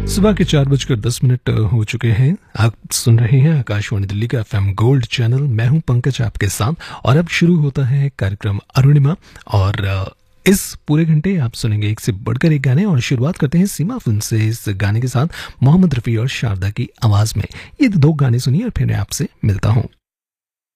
सुबह के 4:10 हो चुके हैं। आप सुन रहे हैं आकाशवाणी दिल्ली का एफएम गोल्ड चैनल। मैं हूं पंकज आपके साथ और अब शुरू होता है कार्यक्रम अरुणिमा। और इस पूरे घंटे आप सुनेंगे एक से बढ़कर एक गाने और शुरुआत करते हैं सीमा फिल्म से इस गाने के साथ मोहम्मद रफ़ी और शारदा की आवाज़ में। ये दो गाने सुनिए और फिर मैं आपसे मिलता हूँ।